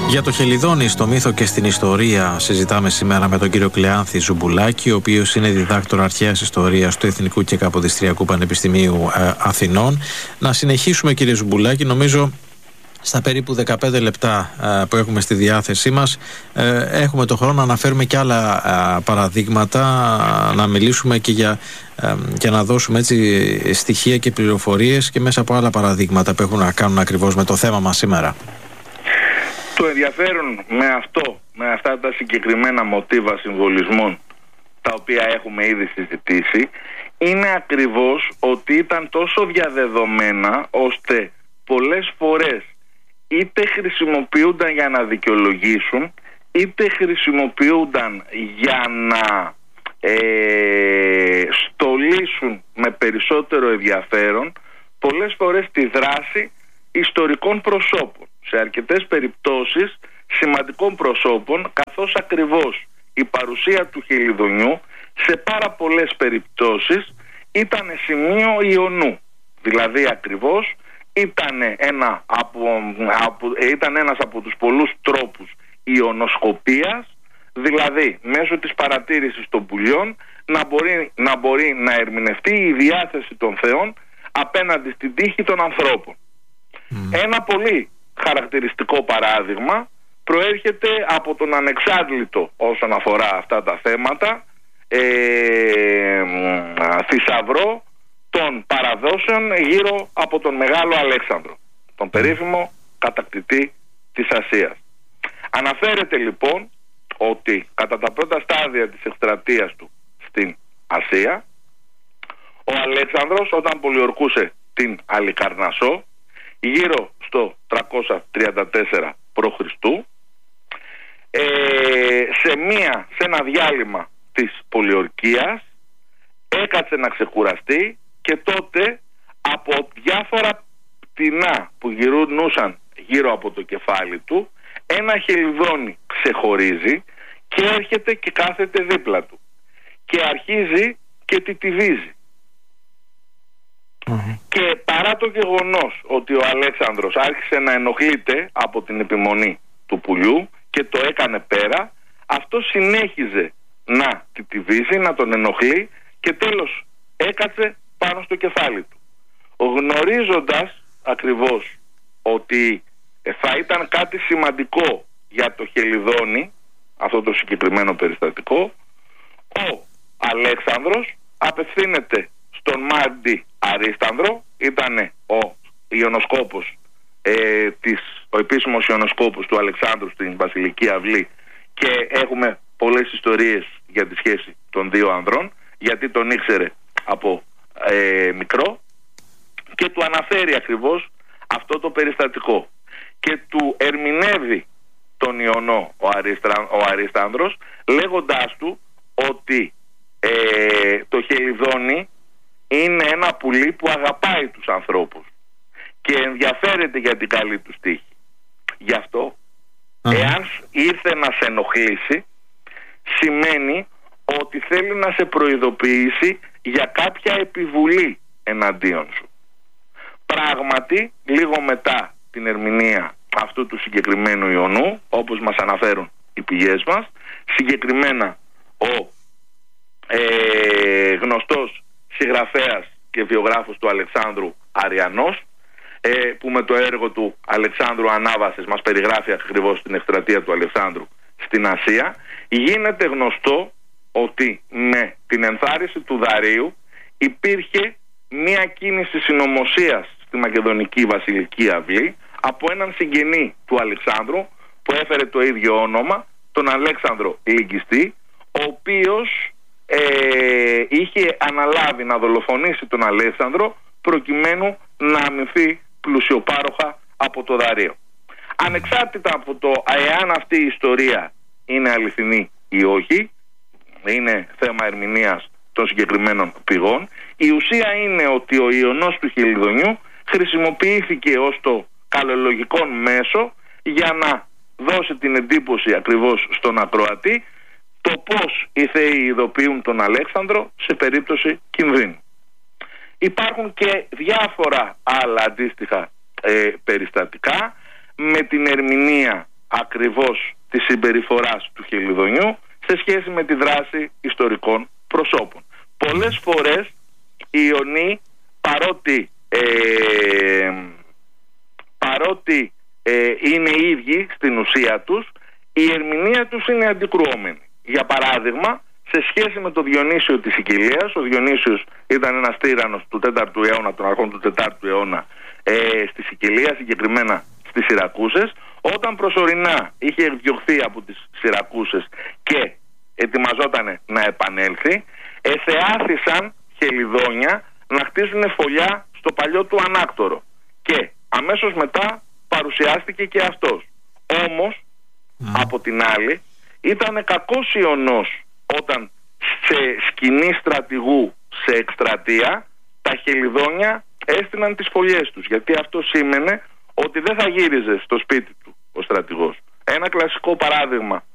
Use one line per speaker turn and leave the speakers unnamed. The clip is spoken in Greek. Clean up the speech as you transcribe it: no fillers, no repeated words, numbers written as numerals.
Για το Χελιδόνι στο μύθο και στην ιστορία συζητάμε σήμερα με τον κύριο Κλεάνθη Ζουμπουλάκη, ο οποίος είναι διδάκτορα αρχαίας ιστορίας του Εθνικού και Καποδιστριακού Πανεπιστημίου Αθηνών. Να συνεχίσουμε, κύριε Ζουμπουλάκη, νομίζω στα περίπου 15 λεπτά που έχουμε στη διάθεσή μας έχουμε το χρόνο να αναφέρουμε και άλλα παραδείγματα, να μιλήσουμε και να δώσουμε έτσι στοιχεία και πληροφορίες και μέσα από άλλα παραδείγματα που έχουν να κάνουν ακριβώς με το θέμα μας σήμερα.
Το ενδιαφέρον με αυτά τα συγκεκριμένα μοτίβα συμβολισμών, τα οποία έχουμε ήδη συζητήσει, είναι ακριβώς ότι ήταν τόσο διαδεδομένα ώστε πολλές φορές είτε χρησιμοποιούνταν για να δικαιολογήσουν, είτε χρησιμοποιούνταν για να στολίσουν με περισσότερο ενδιαφέρον πολλές φορές τη δράση ιστορικών προσώπων, σε αρκετές περιπτώσεις σημαντικών προσώπων, καθώς ακριβώς η παρουσία του Χελιδονιού σε πάρα πολλές περιπτώσεις ήταν σημείο ιονού. Δηλαδή ακριβώς ήταν ένας από τους πολλούς τρόπους ιονοσκοπίας, δηλαδή μέσω της παρατήρησης των πουλιών να μπορεί να ερμηνευτεί η διάθεση των θεών απέναντι στην τύχη των ανθρώπων. Ένα πολύ χαρακτηριστικό παράδειγμα προέρχεται από τον ανεξάντλητο όσον αφορά αυτά τα θέματα θησαυρό των παραδόσεων γύρω από τον Μεγάλο Αλέξανδρο, τον περίφημο κατακτητή της Ασίας. Αναφέρεται λοιπόν ότι κατά τα πρώτα στάδια της εκστρατείας του στην Ασία, ο Αλέξανδρος, όταν πολιορκούσε την Αλικαρνασσό γύρω στο 334 π.Χ., σε ένα διάλειμμα της πολιορκίας έκατσε να ξεκουραστεί και τότε από διάφορα πτηνά που γυρνούσαν γύρω από το κεφάλι του ένα χελιδόνι ξεχωρίζει και έρχεται και κάθεται δίπλα του και αρχίζει και τιτιβίζει. Και παρά το γεγονός ότι ο Αλέξανδρος άρχισε να ενοχλείται από την επιμονή του πουλιού και το έκανε πέρα, αυτό συνέχιζε να τιτιβίζει, να τον ενοχλεί και τέλος έκατσε πάνω στο κεφάλι του. Γνωρίζοντας ακριβώς ότι θα ήταν κάτι σημαντικό για το Χελιδόνι, αυτό το συγκεκριμένο περιστατικό, ο Αλέξανδρος απευθύνεται στον Μάντι Αρίστανδρο, ήταν ο ιονοσκόπος, ο επίσημος ιονοσκόπος του Αλεξάνδρου στην Βασιλική Αυλή, και έχουμε πολλές ιστορίες για τη σχέση των δύο ανδρών, γιατί τον ήξερε από μικρό, και του αναφέρει ακριβώς αυτό το περιστατικό και του ερμηνεύει τον Ιωνό ο Αρίστανδρος, λέγοντάς του ότι το Χελιδόνι είναι ένα πουλί που αγαπάει τους ανθρώπους και ενδιαφέρεται για την καλή τους τύχη. Γι' αυτό εάν ήρθε να σε ενοχλήσει, σημαίνει ότι θέλει να σε προειδοποιήσει για κάποια επιβουλή εναντίον σου. Πράγματι, λίγο μετά την ερμηνεία αυτού του συγκεκριμένου Ιωνού, όπως μας αναφέρουν οι πηγές μας, συγκεκριμένα ο γνωστός συγγραφέας και βιογράφος του Αλεξάνδρου Αριανός, που με το έργο του Αλεξάνδρου Ανάβασης μας περιγράφει ακριβώς την εκστρατεία του Αλεξάνδρου στην Ασία, γίνεται γνωστό ότι με την ενθάρρυνση του Δαρίου υπήρχε μία κίνηση συνωμοσίας στη Μακεδονική Βασιλική Αυλή από έναν συγγενή του Αλεξάνδρου που έφερε το ίδιο όνομα, τον Αλέξανδρο Λυγκιστή, ο οποίος είχε αναλάβει να δολοφονήσει τον Αλέξανδρο προκειμένου να αμυνθεί πλουσιοπάροχα από το Δαρείο. Ανεξάρτητα από το εάν αυτή η ιστορία είναι αληθινή ή όχι, είναι θέμα ερμηνείας των συγκεκριμένων πηγών, η ουσία είναι ότι ο ιονός του Χελιδονιού χρησιμοποιήθηκε ως το καλολογικό μέσο για να δώσει την εντύπωση ακριβώς στον ακροατή το πώς οι θεοί ειδοποιούν τον Αλέξανδρο σε περίπτωση κινδύνου. Υπάρχουν και διάφορα άλλα αντίστοιχα περιστατικά με την ερμηνεία ακριβώς της συμπεριφοράς του Χελιδονιού σε σχέση με τη δράση ιστορικών προσώπων. Πολλές φορές οι Ιωνίοι, παρότι είναι ίδιοι στην ουσία τους, η ερμηνεία τους είναι αντικρουόμενη. Για παράδειγμα, σε σχέση με τον Διονύσιο της Σικελίας, ο Διονύσιος ήταν ένας τύραννος του 4ου αιώνα, των αρχών του 4ου αιώνα, στη Σικελία, συγκεκριμένα στις Σιρακούσες. Όταν προσωρινά είχε εκδιωχθεί από τις Σιρακούσες και ετοιμαζόταν να επανέλθει, εθεάθησαν Χελιδόνια να χτίζουν φωλιά στο παλιό του ανάκτορο και αμέσως μετά παρουσιάστηκε και αυτός. Όμως από την άλλη ήταν κακός Ιωνός όταν σε σκηνή στρατηγού, σε εκστρατεία, τα Χελιδόνια έστειναν τις φωλιές τους, γιατί αυτό σήμαινε ότι δεν θα γύριζε στο σπίτι του ο στρατηγός. Ένα κλασικό παράδειγμα